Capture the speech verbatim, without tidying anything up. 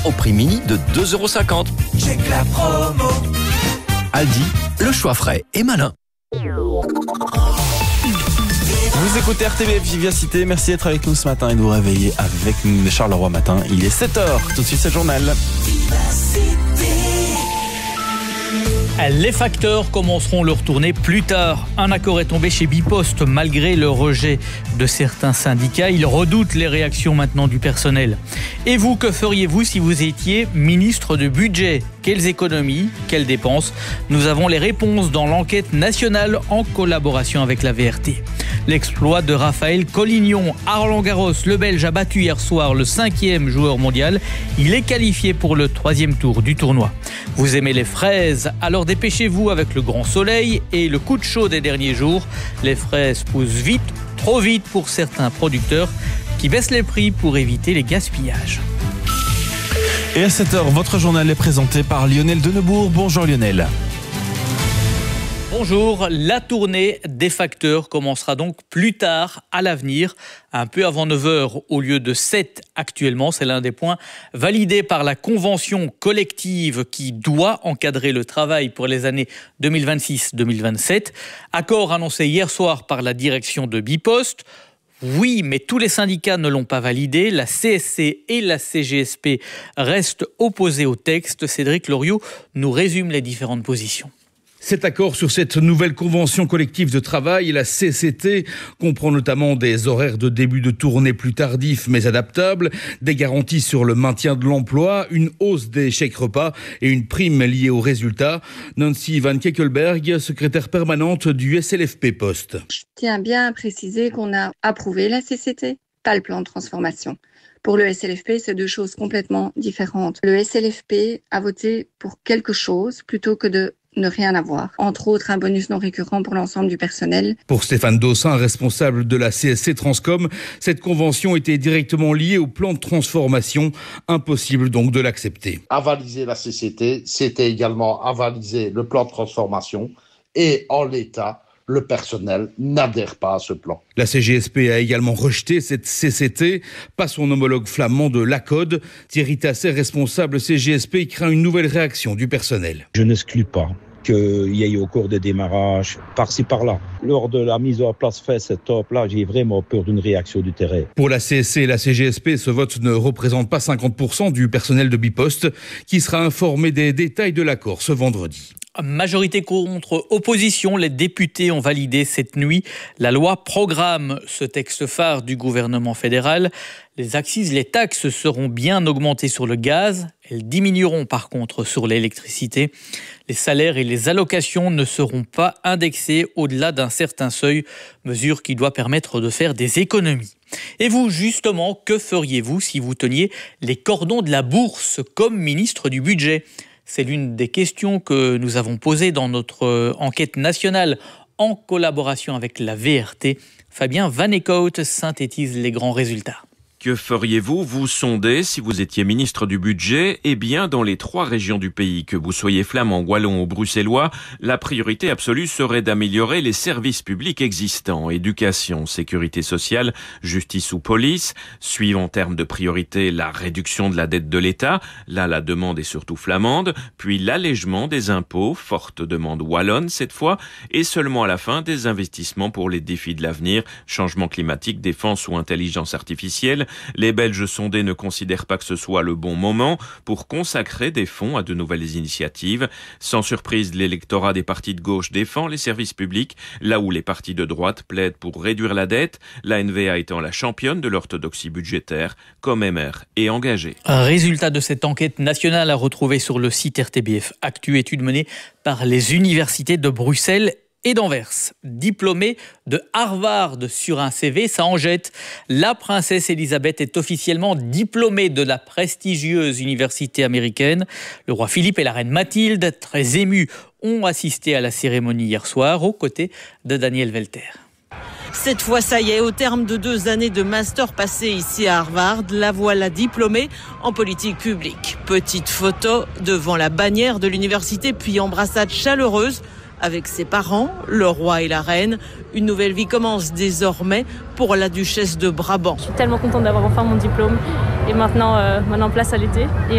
au prix mini de deux euros cinquante. Check la promo. Aldi, le choix frais et malin. Vous écoutez R T B F Vivacité, merci d'être avec nous ce matin et de vous réveiller avec Charleroi Matin. Il est sept heures, tout de suite c'est le journal. Les facteurs commenceront leur tournée plus tard. Un accord est tombé chez Bipost malgré le rejet de certains syndicats. Ils redoutent les réactions maintenant du personnel. Et vous, que feriez-vous si vous étiez ministre de budget ? Quelles économies ? Quelles dépenses ? Nous avons les réponses dans l'enquête nationale en collaboration avec la V R T. L'exploit de Raphaël Collignon à Roland-Garros, le Belge a battu hier soir le cinquième joueur mondial. Il est qualifié pour le troisième tour du tournoi. Vous aimez les fraises ? Alors dépêchez-vous avec le grand soleil et le coup de chaud des derniers jours. Les fraises poussent vite, trop vite pour certains producteurs qui baissent les prix pour éviter les gaspillages. Et à sept heures, votre journal est présenté par Lionel Denebourg. Bonjour Lionel. Bonjour, la tournée des facteurs commencera donc plus tard à l'avenir, un peu avant neuf heures au lieu de sept actuellement. C'est l'un des points validés par la convention collective qui doit encadrer le travail pour les années deux mille vingt-six deux mille vingt-sept. Accord annoncé hier soir par la direction de Bipost. Oui, mais tous les syndicats ne l'ont pas validé. La C S C et la C G S P restent opposés au texte. Cédric Loriot nous résume les différentes positions. Cet accord sur cette nouvelle convention collective de travail, la C C T, comprend notamment des horaires de début de tournée plus tardifs mais adaptables, des garanties sur le maintien de l'emploi, une hausse des chèques repas et une prime liée aux résultats. Nancy Van Kekelberg, secrétaire permanente du S L F P Post. Je tiens bien à préciser qu'on a approuvé la C C T, pas le plan de transformation. Pour le S L F P, c'est deux choses complètement différentes. Le S L F P a voté pour quelque chose plutôt que de ne rien avoir. Entre autres, un bonus non récurrent pour l'ensemble du personnel. Pour Stéphane Dossin, responsable de la C S C Transcom, cette convention était directement liée au plan de transformation. Impossible donc de l'accepter. Avaliser la C C T, c'était également avaliser le plan de transformation. Et en l'état, le personnel n'adhère pas à ce plan. La C G S P a également rejeté cette C C T, pas son homologue flamand de l'A-Code. Thierry Tasset, responsable C G S P, craint une nouvelle réaction du personnel. Je n'exclus pas qu'il y ait au cours des démarrages, par-ci par-là. Lors de la mise en place fait cette top-là, j'ai vraiment peur d'une réaction du terrain. Pour la C S C et la C G S P, ce vote ne représente pas cinquante pour cent du personnel de Bipost, qui sera informé des détails de l'accord ce vendredi. Majorité contre opposition, les députés ont validé cette nuit la loi programme, ce texte phare du gouvernement fédéral. Les accises, les taxes seront bien augmentées sur le gaz, elles diminueront par contre sur l'électricité. Les salaires et les allocations ne seront pas indexés au-delà d'un certain seuil, mesure qui doit permettre de faire des économies. Et vous, justement, que feriez-vous si vous teniez les cordons de la bourse comme ministre du budget ? C'est l'une des questions que nous avons posées dans notre enquête nationale en collaboration avec la V R T. Fabien Van Eekhout synthétise les grands résultats. Que feriez-vous, vous sondez, si vous étiez ministre du budget ? Eh bien, dans les trois régions du pays, que vous soyez flamand, wallon ou bruxellois, la priorité absolue serait d'améliorer les services publics existants. Éducation, sécurité sociale, justice ou police. Suivent en termes de priorité la réduction de la dette de l'État. Là, la demande est surtout flamande. Puis l'allègement des impôts, forte demande wallonne cette fois. Et seulement à la fin, des investissements pour les défis de l'avenir, changement climatique, défense ou intelligence artificielle. Les Belges sondés ne considèrent pas que ce soit le bon moment pour consacrer des fonds à de nouvelles initiatives. Sans surprise, l'électorat des partis de gauche défend les services publics, là où les partis de droite plaident pour réduire la dette, la N V A étant la championne de l'orthodoxie budgétaire, comme M R et engagée. Un résultat de cette enquête nationale à retrouver sur le site R T B F Actu, étude menée par les universités de Bruxelles et d'Anvers. Diplômée de Harvard sur un C V, ça en jette. La princesse Elisabeth est officiellement diplômée de la prestigieuse université américaine. Le roi Philippe et la reine Mathilde, très émus, ont assisté à la cérémonie hier soir aux côtés de Daniel Welter. Cette fois, ça y est, au terme de deux années de master passé ici à Harvard, la voilà diplômée en politique publique. Petite photo devant la bannière de l'université, puis embrassade chaleureuse avec ses parents, le roi et la reine. Une nouvelle vie commence désormais pour la duchesse de Brabant. Je suis tellement contente d'avoir enfin mon diplôme et maintenant, euh, maintenant place à l'été. Et